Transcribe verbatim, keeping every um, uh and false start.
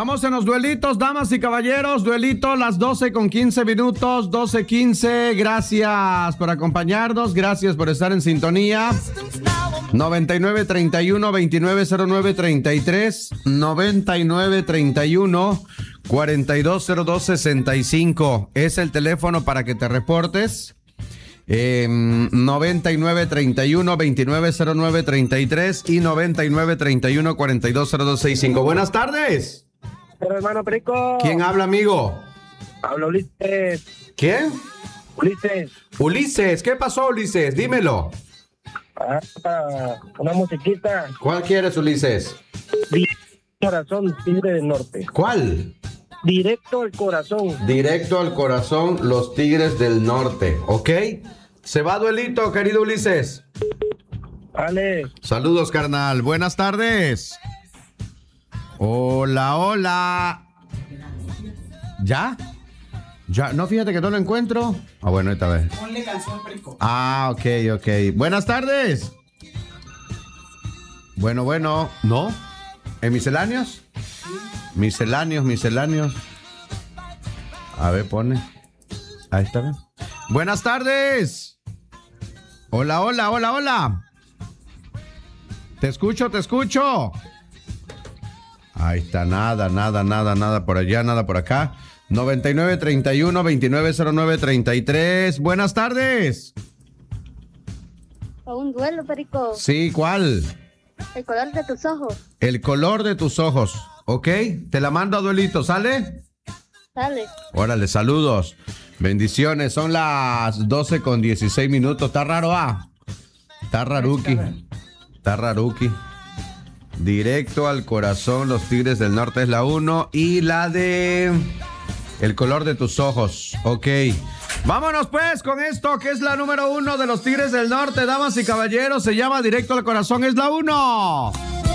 Estamos en los duelitos, damas y caballeros. Duelito, las doce con quince minutos, doce quince. Gracias por acompañarnos, gracias por estar en sintonía. noventa y nueve treinta y uno veintinueve cero nueve treinta y tres, noventa y nueve treinta y uno cuarenta y dos cero dos sesenta y cinco. Es el teléfono para que te reportes. Eh, noventa y nueve treinta y uno veintinueve cero nueve treinta y tres y noventa y nueve treinta y uno cuarenta y dos cero dos sesenta y cinco. Buenas tardes. Pero hermano Perico. ¿Quién habla, amigo? Habla Ulises. ¿Quién? Ulises. Ulises, ¿qué pasó, Ulises? Dímelo. Ah, para una musiquita. ¿Cuál quieres, Ulises? Directo al corazón, Tigre del Norte. ¿Cuál? Directo al corazón. Directo al corazón, los Tigres del Norte, ¿ok? Se va duelito, querido Ulises. Vale. Saludos, carnal. Buenas tardes. Hola, hola. ¿Ya? Ya, no, fíjate que no lo encuentro. Ah, bueno, esta vez. Ponle canción, Perico. Ah, ok, ok. Buenas tardes. Bueno, bueno. ¿No? ¿En misceláneos? Misceláneos, misceláneos. A ver, pone. Ahí está bien. Buenas tardes. Hola, hola, hola, hola. Te escucho, te escucho. Ahí está, nada, nada, nada, nada por allá, nada por acá. noventa y nueve treinta y uno veintinueve cero nueve treinta y tres. Buenas tardes. ¿A un duelo, Perico? Sí, ¿cuál? El color de tus ojos. El color de tus ojos, ¿ok? Te la mando a duelito, ¿sale? Dale. Órale, saludos. Bendiciones, son las doce con dieciséis minutos. Está raro, ah. Está raruki. Está raruki. Directo al corazón, los Tigres del Norte es la uno. Y la de el color de tus ojos, ok. Vámonos pues con esto, que es la número uno de los Tigres del Norte, damas y caballeros. Se llama Directo al corazón, es la uno.